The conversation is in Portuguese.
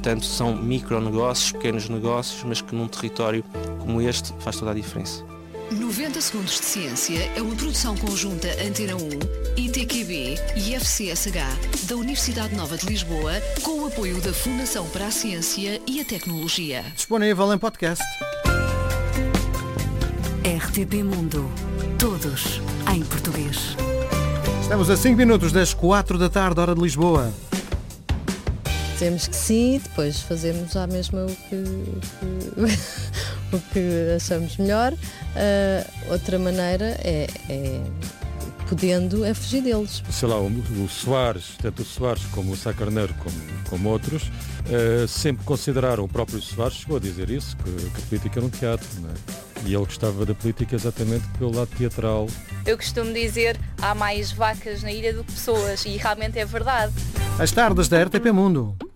portanto são micronegócios, pequenos negócios, mas que num território como este faz toda a diferença. 90 Segundos de Ciência é uma produção conjunta Antena 1, ITQB e FCSH da Universidade Nova de Lisboa, com o apoio da Fundação para a Ciência e a Tecnologia. Disponível em podcast. RTP Mundo. Todos em português. Estamos a 5 minutos das 4 da tarde, hora de Lisboa. Dizemos que sim, depois fazemos à mesma o que achamos melhor. Outra maneira podendo fugir deles. Sei lá, o Soares, tanto o Soares como o Sá Carneiro, como outros, sempre consideraram, o próprio Soares chegou a dizer isso, que a política era um teatro, não é? E ele gostava da política exatamente pelo lado teatral. Eu costumo dizer, há mais vacas na ilha do que pessoas, e realmente é verdade. As tardes da RTP Mundo.